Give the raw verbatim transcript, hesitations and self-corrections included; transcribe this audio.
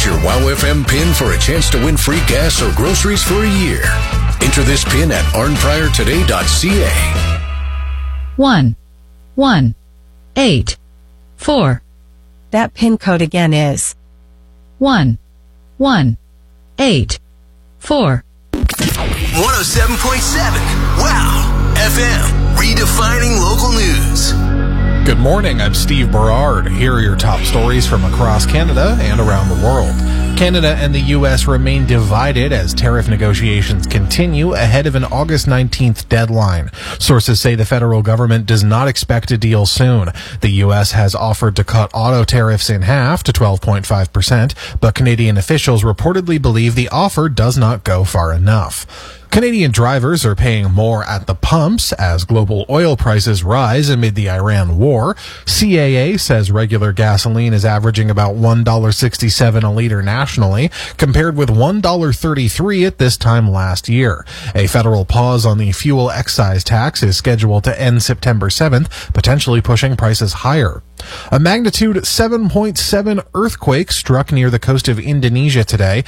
your Wow F M pin for a chance to win free gas or groceries for a year. Enter this pin at arn prior today dot c a. One, one, eight, four. That pin code again is One, one, eight, four. one oh seven point seven Wow F M, redefining local news. Good morning, I'm Steve Berard. Here are your top stories from across Canada and around the world. Canada and the U S remain divided as tariff negotiations continue ahead of an August nineteenth deadline. Sources say the federal government does not expect a deal soon. The U S has offered to cut auto tariffs in half to twelve point five percent, but Canadian officials reportedly believe the offer does not go far enough. Canadian drivers are paying more at the pumps as global oil prices rise amid the Iran war. C A A says regular gasoline is averaging about one dollar sixty-seven a liter nationally, compared with one dollar thirty-three at this time last year. A federal pause on the fuel excise tax is scheduled to end September seventh, potentially pushing prices higher. A magnitude seven point seven earthquake struck near the coast of Indonesia today.